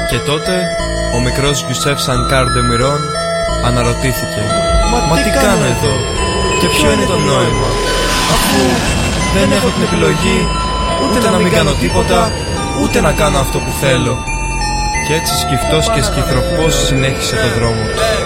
Και τότε ο μικρός Γιουσέφ Σανκάρ ντε Μιρόν αναρωτήθηκε: Μα τι κάνω εδώ και ποιο είναι το νόημα, αφού δεν έχω την επιλογή ούτε να μην κάνω τίποτα, ούτε να κάνω αυτό που θέλω. Και έτσι σκυφτός και σκυθροπός συνέχισε το δρόμο του.